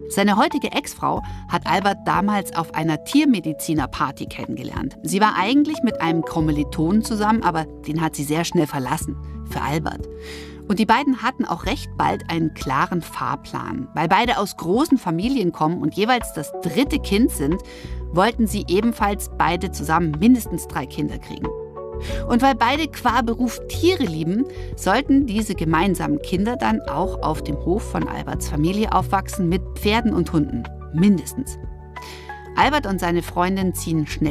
Seine heutige Ex-Frau hat Albert damals auf einer Tiermediziner-Party kennengelernt. Sie war eigentlich mit einem Kommilitonen zusammen, aber den hat sie sehr schnell verlassen. Für Albert. Und die beiden hatten auch recht bald einen klaren Fahrplan. Weil beide aus großen Familien kommen und jeweils das 3. Kind sind, wollten sie ebenfalls beide zusammen mindestens 3 Kinder kriegen. Und weil beide qua Beruf Tiere lieben, sollten diese gemeinsamen Kinder dann auch auf dem Hof von Alberts Familie aufwachsen mit Pferden und Hunden. Mindestens. Albert und seine Freundin ziehen schnell